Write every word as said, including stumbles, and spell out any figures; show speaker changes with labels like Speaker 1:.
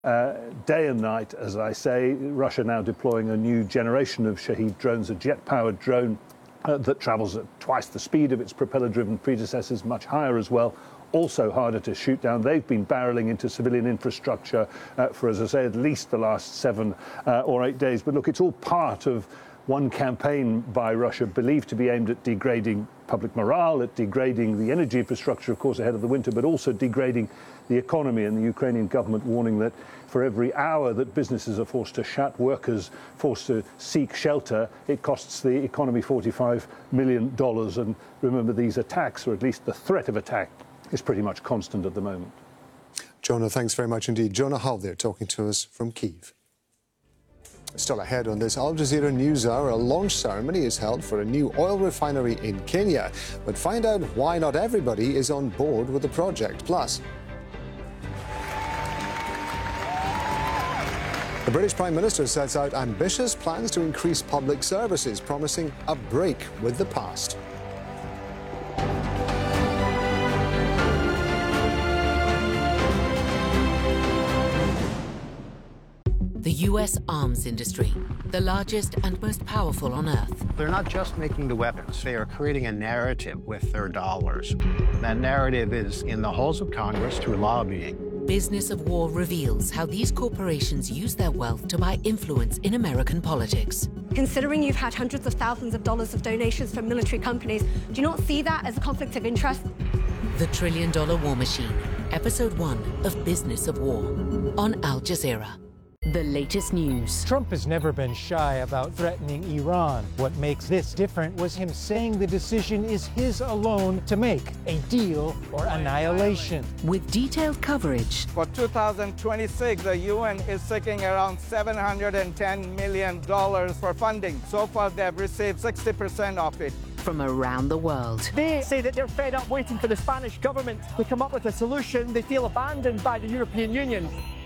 Speaker 1: Uh, day and night, as I say, Russia now deploying a new generation of Shahed drones, a jet-powered drone uh, that travels at twice the speed of its propeller-driven predecessors, much higher as well, also harder to shoot down. They've been barreling into civilian infrastructure uh, for, as I say, at least the last seven uh, or eight days. But look, it's all part of one campaign by Russia believed to be aimed at degrading public morale, at degrading the energy infrastructure, of course, ahead of the winter, but also degrading the economy. And the Ukrainian government warning that for every hour that businesses are forced to shut, workers forced to seek shelter, it costs the economy forty-five million dollars. And remember, these attacks, or at least the threat of attack, is pretty much constant at the moment.
Speaker 2: Jonah, thanks very much indeed. Jonah Hull there talking to us from Kyiv. Still ahead on this Al Jazeera News Hour, a launch ceremony is held for a new oil refinery in Kenya. But find out why not everybody is on board with the project. Plus, the British Prime Minister sets out ambitious plans to increase public services, promising a break with the past.
Speaker 3: The U S arms industry, the largest and most powerful on Earth.
Speaker 4: They're not just making the weapons, they are creating a narrative with their dollars. That narrative is in the halls of Congress through lobbying.
Speaker 3: Business of War reveals how these corporations use their wealth to buy influence in American politics.
Speaker 5: Considering you've had hundreds of thousands of dollars of donations from military companies, do you not see that as a conflict of interest?
Speaker 3: The Trillion Dollar War Machine, Episode one of Business of War, on Al Jazeera. The latest news.
Speaker 6: Trump has never been shy about threatening Iran. What makes this different was him saying the decision is his alone to make, a deal or annihilation.
Speaker 3: With detailed coverage.
Speaker 7: For two thousand twenty-six, the U N is seeking around seven hundred ten million dollars for funding. So far, they've received sixty percent of it.
Speaker 3: From around the world.
Speaker 8: They say that they're fed up waiting for the Spanish government to come up with a solution. They feel abandoned by the European Union.